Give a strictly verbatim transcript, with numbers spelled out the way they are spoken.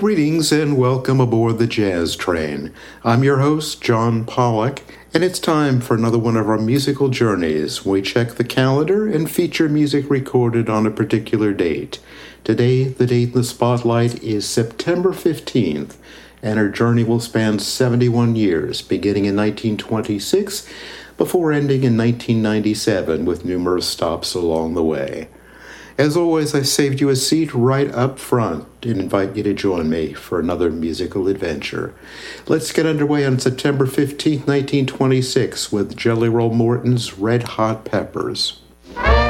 greetings and welcome aboard the Jazz Train. I'm your host, John Pollock, and it's time for another one of our musical journeys. We check the calendar and feature music recorded on a particular date. Today, the date in the spotlight is September fifteenth, and our journey will span seventy-one years, beginning in nineteen twenty-six, before ending in nineteen ninety-seven with numerous stops along the way. As always, I saved you a seat right up front and invite you to join me for another musical adventure. Let's get underway on September fifteenth, nineteen twenty-six with Jelly Roll Morton's Red Hot Peppers.